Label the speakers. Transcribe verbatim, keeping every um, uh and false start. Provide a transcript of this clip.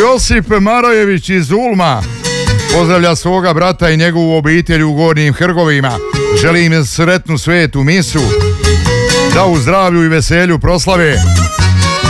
Speaker 1: Josip Marojević iz Ulma pozdravlja svoga brata i njegovu obitelj u Gornjim Hrgovima. Želim im sretnu svetu misu, da u zdravlju i veselju proslave